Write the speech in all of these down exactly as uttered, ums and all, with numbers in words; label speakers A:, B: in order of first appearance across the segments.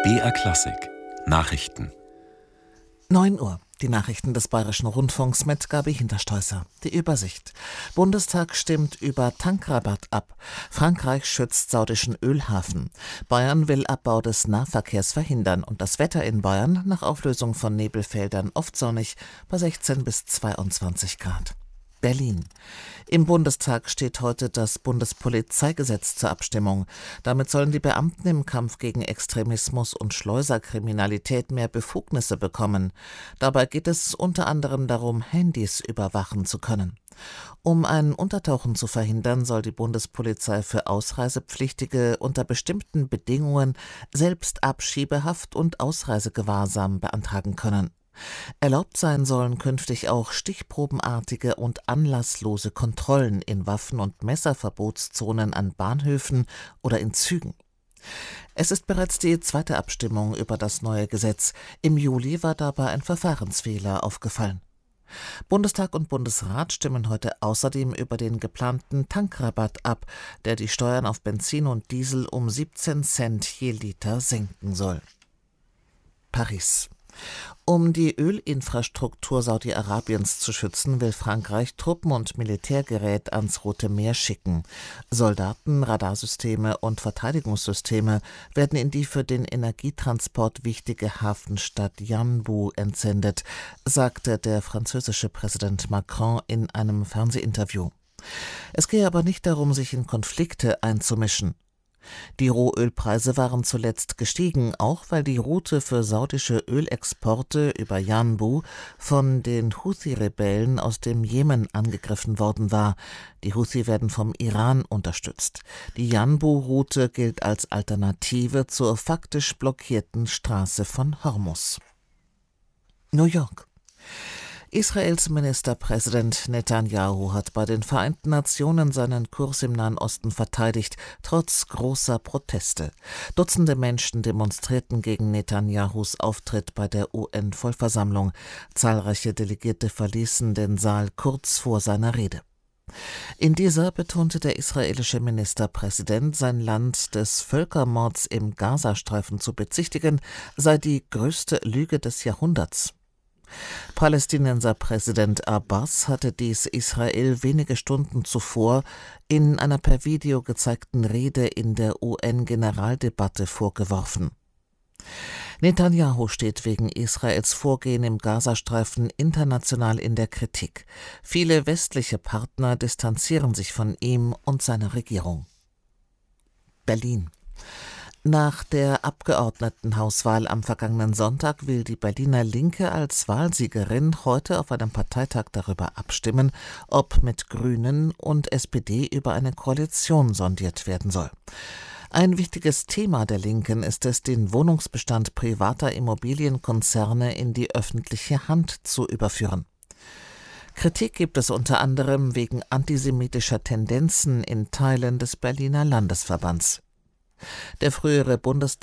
A: B R Klassik Nachrichten.
B: neun Uhr. Die Nachrichten des Bayerischen Rundfunks mit Gabi Hinterstoißer. Die Übersicht. Bundestag stimmt über Tankrabatt ab. Frankreich schützt saudischen Ölhafen. Bayern will Abbau des Nahverkehrs verhindern. Und das Wetter in Bayern nach Auflösung von Nebelfeldern oft sonnig bei sechzehn bis zweiundzwanzig Grad. Berlin. Im Bundestag steht heute das Bundespolizeigesetz zur Abstimmung. Damit sollen die Beamten im Kampf gegen Extremismus und Schleuserkriminalität mehr Befugnisse bekommen. Dabei geht es unter anderem darum, Handys überwachen zu können. Um ein Untertauchen zu verhindern, soll die Bundespolizei für Ausreisepflichtige unter bestimmten Bedingungen selbst Abschiebehaft und Ausreisegewahrsam beantragen können. Erlaubt sein sollen künftig auch stichprobenartige und anlasslose Kontrollen in Waffen- und Messerverbotszonen an Bahnhöfen oder in Zügen. Es ist bereits die zweite Abstimmung über das neue Gesetz. Im Juli war dabei ein Verfahrensfehler aufgefallen. Bundestag und Bundesrat stimmen heute außerdem über den geplanten Tankrabatt ab, der die Steuern auf Benzin und Diesel um siebzehn Cent je Liter senken soll. Paris. Um die Ölinfrastruktur Saudi-Arabiens zu schützen, will Frankreich Truppen und Militärgerät ans Rote Meer schicken. Soldaten, Radarsysteme und Verteidigungssysteme werden in die für den Energietransport wichtige Hafenstadt Yanbu entsendet, sagte der französische Präsident Macron in einem Fernsehinterview. Es gehe aber nicht darum, sich in Konflikte einzumischen. Die Rohölpreise waren zuletzt gestiegen, auch weil die Route für saudische Ölexporte über Yanbu von den Houthi-Rebellen aus dem Jemen angegriffen worden war. Die Houthi werden vom Iran unterstützt. Die Yanbu-Route gilt als Alternative zur faktisch blockierten Straße von Hormuz. New York. Israels Ministerpräsident Netanyahu hat bei den Vereinten Nationen seinen Kurs im Nahen Osten verteidigt, trotz großer Proteste. Dutzende Menschen demonstrierten gegen Netanyahus Auftritt bei der U N-Vollversammlung. Zahlreiche Delegierte verließen den Saal kurz vor seiner Rede. In dieser betonte der israelische Ministerpräsident, sein Land des Völkermords im Gazastreifen zu bezichtigen, sei die größte Lüge des Jahrhunderts. Palästinenserpräsident Abbas hatte dies Israel wenige Stunden zuvor in einer per Video gezeigten Rede in der U N-Generaldebatte vorgeworfen. Netanyahu steht wegen Israels Vorgehen im Gazastreifen international in der Kritik. Viele westliche Partner distanzieren sich von ihm und seiner Regierung. Berlin. Nach der Abgeordnetenhauswahl am vergangenen Sonntag will die Berliner Linke als Wahlsiegerin heute auf einem Parteitag darüber abstimmen, ob mit Grünen und S P D über eine Koalition sondiert werden soll. Ein wichtiges Thema der Linken ist es, den Wohnungsbestand privater Immobilienkonzerne in die öffentliche Hand zu überführen. Kritik gibt es unter anderem wegen antisemitischer Tendenzen in Teilen des Berliner Landesverbands. Der frühere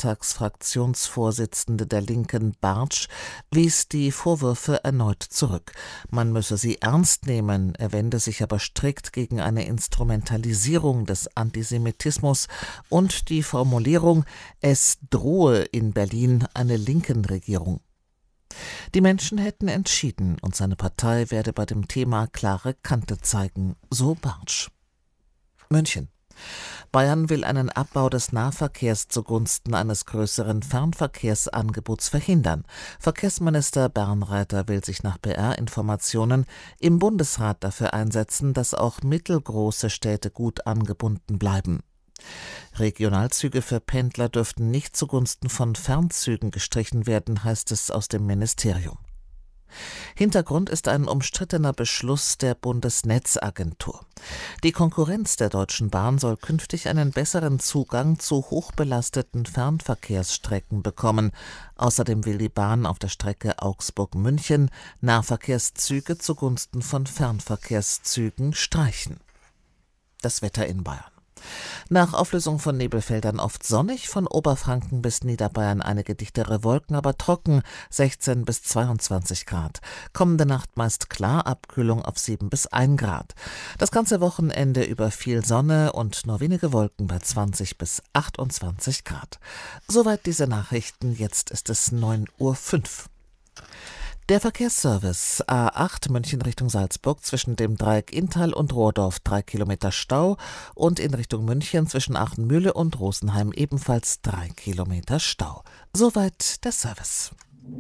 B: Bundestagsfraktionsvorsitzende der Linken, Bartsch, wies die Vorwürfe erneut zurück. Man müsse sie ernst nehmen, er wende sich aber strikt gegen eine Instrumentalisierung des Antisemitismus und die Formulierung, es drohe in Berlin eine Linken-Regierung. Die Menschen hätten entschieden und seine Partei werde bei dem Thema klare Kante zeigen, so Bartsch. München. Bayern will einen Abbau des Nahverkehrs zugunsten eines größeren Fernverkehrsangebots verhindern. Verkehrsminister Bernreiter will sich nach B R-Informationen im Bundesrat dafür einsetzen, dass auch mittelgroße Städte gut angebunden bleiben. Regionalzüge für Pendler dürften nicht zugunsten von Fernzügen gestrichen werden, heißt es aus dem Ministerium. Hintergrund ist ein umstrittener Beschluss der Bundesnetzagentur. Die Konkurrenz der Deutschen Bahn soll künftig einen besseren Zugang zu hochbelasteten Fernverkehrsstrecken bekommen. Außerdem will die Bahn auf der Strecke Augsburg-München Nahverkehrszüge zugunsten von Fernverkehrszügen streichen. Das Wetter in Bayern. Nach Auflösung von Nebelfeldern oft sonnig, von Oberfranken bis Niederbayern einige dichtere Wolken, aber trocken, sechzehn bis zweiundzwanzig Grad. Kommende Nacht meist klar, Abkühlung auf sieben bis ein Grad. Das ganze Wochenende über viel Sonne und nur wenige Wolken bei zwanzig bis achtundzwanzig Grad. Soweit diese Nachrichten, jetzt ist es neun Uhr fünf. Der Verkehrsservice A acht München Richtung Salzburg zwischen dem Dreieck Inntal und Rohrdorf drei Kilometer Stau und in Richtung München zwischen Achenmühle und Rosenheim ebenfalls drei Kilometer Stau. Soweit der Service.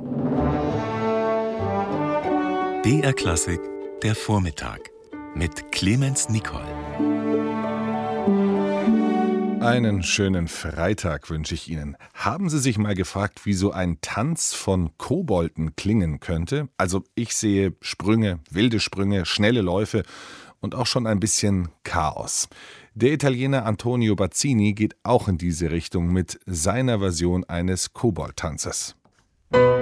A: B R Klassik, der Vormittag mit Clemens Nicol.
C: Einen schönen Freitag wünsche ich Ihnen. Haben Sie sich mal gefragt, wie so ein Tanz von Kobolden klingen könnte? Also ich sehe Sprünge, wilde Sprünge, schnelle Läufe und auch schon ein bisschen Chaos. Der Italiener Antonio Bazzini geht auch in diese Richtung mit seiner Version eines Koboldtanzes.